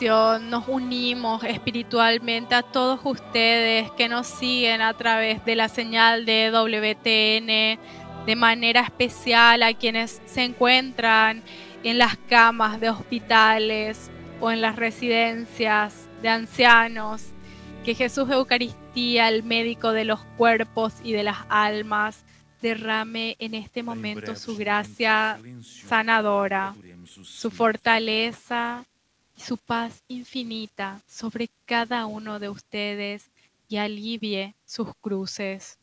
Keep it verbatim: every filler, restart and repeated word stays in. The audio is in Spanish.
oración nos unimos espiritualmente a todos ustedes que nos siguen a través de la señal de W T N, de manera especial a quienes se encuentran en las camas de hospitales o en las residencias de ancianos. Que Jesús Eucaristía, el médico de los cuerpos y de las almas, derrame en este momento su gracia sanadora, su fortaleza y su paz infinita sobre cada uno de ustedes y alivie sus cruces.